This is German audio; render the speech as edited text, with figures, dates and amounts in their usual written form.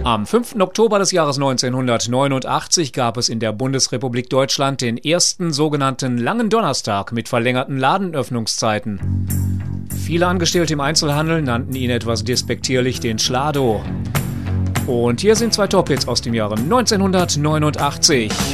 Am 5. Oktober des Jahres 1989 gab es in der Bundesrepublik Deutschland den ersten sogenannten Langen Donnerstag mit verlängerten Ladenöffnungszeiten. Viele Angestellte im Einzelhandel nannten ihn etwas despektierlich den Schlado. Und hier sind zwei Top-Hits aus dem Jahre 1989.